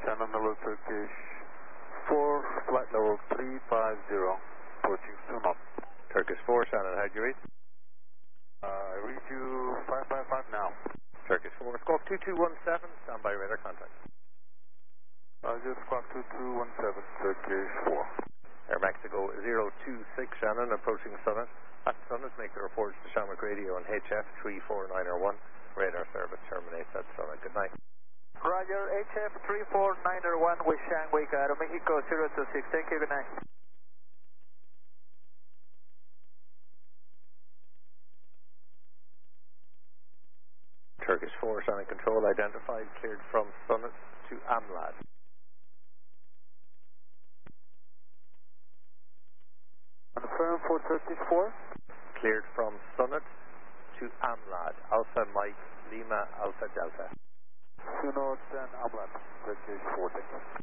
Channel Miller Turkish 4, flight level 350, approaching soon up. Turkish 4, Shannon, how'd you read? I read you 555 now. Turkish 4, squawk 2217, standby radar contact. Just squawk 2217, Turkish 4. Air Mexico 026, Shannon, approaching Summit. At Summit, make the reports to Shamrock Radio on HF 34901. Radar service terminates at Summit. Good night. Roger, HF 34901 with Shanghai, Aeromexico 026. Thank you, good night. Turkish 4, Shannon Control identified, cleared from Summit to AMLAD. Confirm for Turkish 4. Cleared from Summit to AMLAD. Alpha Mike Lima Alpha Delta. Suno 10 AMLAD, Turkish 4, thank you.